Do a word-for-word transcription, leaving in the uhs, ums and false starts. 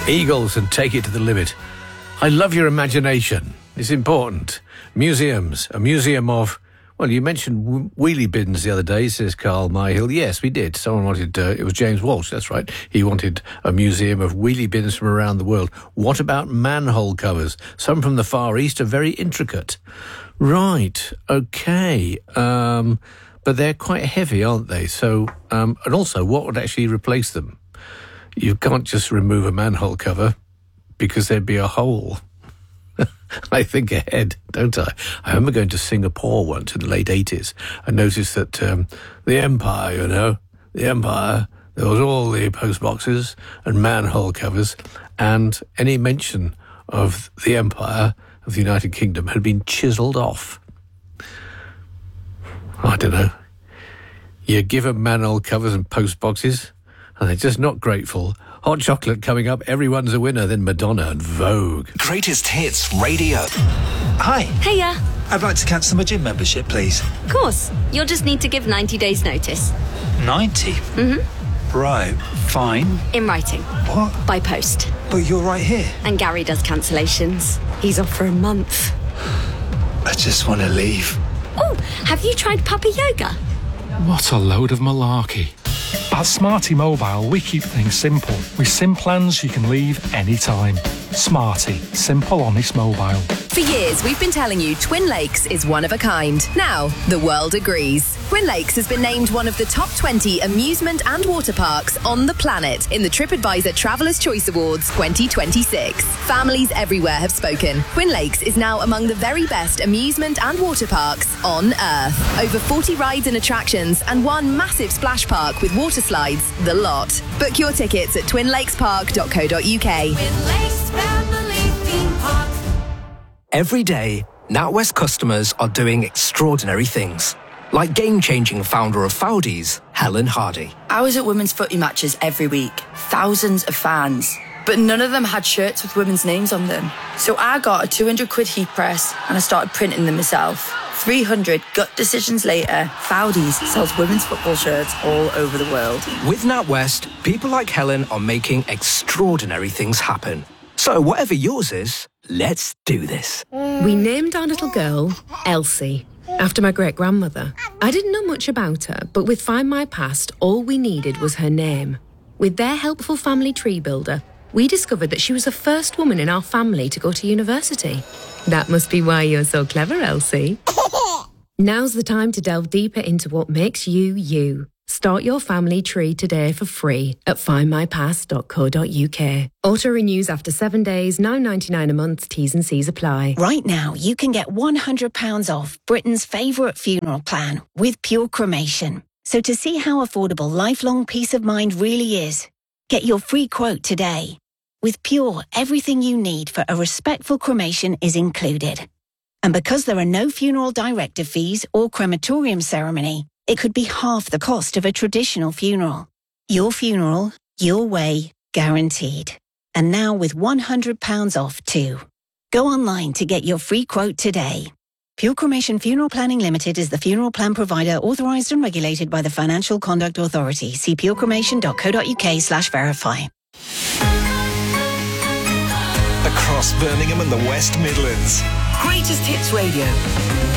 Eagles and Take It to the Limit. I love your imagination. It's important. Museums. A museum of... Well, you mentioned w- wheelie bins the other day, says Carl Myhill. Yes, we did. Someone wanted... Uh, it was James Walsh, that's right. He wanted a museum of wheelie bins from around the world. What about manhole covers? Some from the Far East are very intricate. Right, okay. Um, but they're quite heavy, aren't they? So, um, and also, what would actually replace them? You can't just remove a manhole cover because there'd be a hole. I think ahead, don't I? I remember going to Singapore once in the late eighties and noticed that um, the Empire, you know, the Empire, there was all the post boxes and manhole covers, and any mention of the Empire of the United Kingdom had been chiselled off. I don't know. You give them manhole covers and post boxes, and they're just not grateful. Hot chocolate coming up. Everyone's a winner. Then Madonna and Vogue. Greatest Hits Radio. Hi. Hiya. I'd like to cancel my gym membership, please. Of course. You'll just need to give ninety days notice. ninety? Mm-hmm. Right. Fine. In writing. What? By post. But you're right here. And Gary does cancellations. He's off for a month. I just want to leave. Oh, have you tried puppy yoga? What a load of malarkey. At Smarty Mobile, we keep things simple. With SIM plans you can leave anytime. Smarty. Simple, honest mobile. For years, we've been telling you Twin Lakes is one of a kind. Now, the world agrees. Twin Lakes has been named one of the top twenty amusement and water parks on the planet in the TripAdvisor Traveller's Choice Awards twenty twenty-six. Families everywhere have spoken. Twin Lakes is now among the very best amusement and water parks on Earth. Over forty rides and attractions and one massive splash park with water slides, the lot. Book your tickets at twin lakes park dot co dot uk. Twin Lakes Family Theme Park. Every day, NatWest customers are doing extraordinary things. Like game-changing founder of Foudies, Helen Hardy. I was at women's footy matches every week. Thousands of fans. But none of them had shirts with women's names on them. So I got a two hundred quid heat press and I started printing them myself. three hundred gut decisions later, Foudies sells women's football shirts all over the world. With NatWest, people like Helen are making extraordinary things happen. So whatever yours is, let's do this. We named our little girl Elsie, after my great-grandmother. I didn't know much about her, but with Find My Past, all we needed was her name. With their helpful family tree builder, we discovered that she was the first woman in our family to go to university. That must be why you're so clever, Elsie. Now's the time to delve deeper into what makes you, you. Start your family tree today for free at find my past dot co dot uk. Auto renews after seven days, nine ninety-nine a month, T's and C's apply. Right now, you can get one hundred pounds off Britain's favourite funeral plan with Pure Cremation. So to see how affordable lifelong peace of mind really is, get your free quote today. With Pure, everything you need for a respectful cremation is included. And because there are no funeral director fees or crematorium ceremony, it could be half the cost of a traditional funeral. Your funeral, your way, guaranteed. And now with one hundred pounds off too. Go online to get your free quote today. Pure Cremation Funeral Planning Limited is the funeral plan provider authorised and regulated by the Financial Conduct Authority. See pure cremation dot co dot uk slash verify. Across Birmingham and the West Midlands. Greatest Hits Radio.